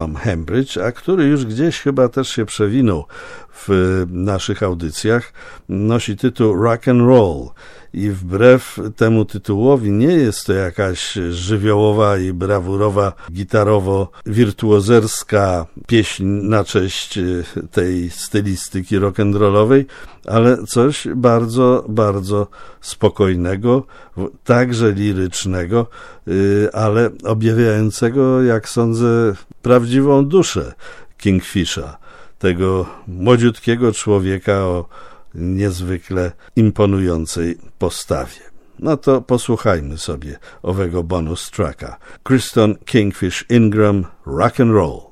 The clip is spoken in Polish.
Tom Hembridge, a który już gdzieś chyba też się przewinął w naszych audycjach, nosi tytuł Rock and Roll. I wbrew temu tytułowi nie jest to jakaś żywiołowa i brawurowa, gitarowo-wirtuozerska pieśń na cześć tej stylistyki rock'n'rollowej, ale coś bardzo, bardzo spokojnego, także lirycznego, ale objawiającego, jak sądzę, prawdziwą duszę Kingfisha, tego młodziutkiego człowieka o niezwykle imponującej postawie. No to posłuchajmy sobie owego bonus tracka. Kryston Kingfish Ingram, Rock and Roll.